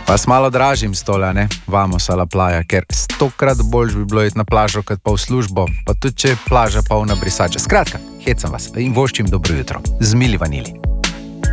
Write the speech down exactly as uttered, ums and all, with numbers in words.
Vas malo dražim stole, ne? Vamos a la playa, ker stokrat bolj bi bilo iti na plažo, kot pa v službo, pa tudi če je plaža polna brisača. Skratka, hecam vas in voščim dobro jutro. Z mili vanili.